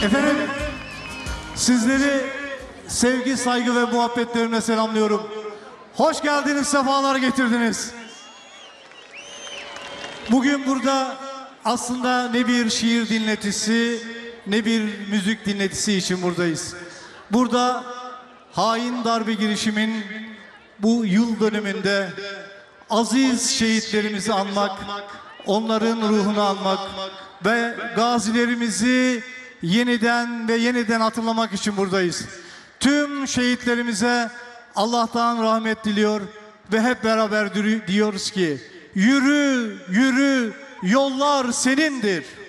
Efendim, sizleri sevgi, saygı ve muhabbetlerimle selamlıyorum. Hoş geldiniz, sefalar getirdiniz. Bugün burada aslında ne bir şiir dinletisi, ne bir müzik dinletisi için buradayız. Burada hain darbe girişimin bu yıl dönümünde aziz şehitlerimizi anmak, onların ruhunu anmak ve gazilerimizi yeniden hatırlamak için buradayız. Tüm şehitlerimize Allah'tan rahmet diliyor ve hep beraber diyoruz ki yürü, yürü, yollar senindir.